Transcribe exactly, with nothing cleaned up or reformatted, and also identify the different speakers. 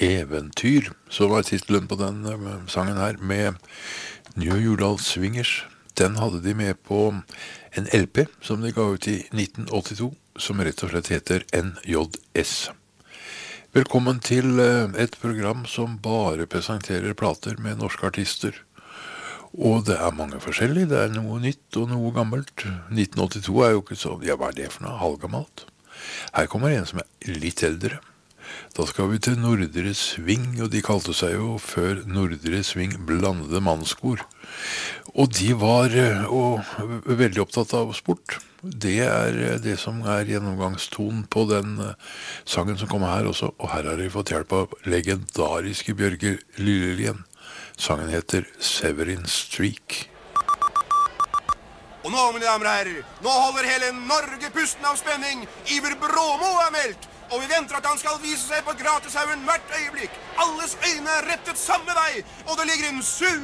Speaker 1: Eventyr, så var titlen på den eh, sangen her, med New Jordal Swingers. Den hadde de med på en L P som de ga ut i nitten åttito, som rett og slett heter N J S. Velkommen til eh, et program som bare presenterer plater med norske artister. Og det er mange forskjellige, det er noe nytt og noe gammelt. nitten åttito er jo ikke sånn, ja, hva er det for noe, halvgammelt? Her kommer en som er litt eldre. Da skal vi til Nordre Sving, og de kalte seg jo før Nordre Sving Blandede Mannskor. Og de var eh, og, veldig opptatt av sport. Det er eh, det som er gjennomgangstonen på den eh, sangen som kommer her også. Og her har de fått hjelp av legendariske Bjørge Lillelien. Sangen heter Severin Streak.
Speaker 2: Og nå, mine damer og herrer, nå holder hele Norge pusten av spenning. Iver Bråmo er meldt. Og vi venter at han skal vise seg på Gratishaugen hvert øyeblikk. Alles øyne er rettet samme vei, og det ligger en sur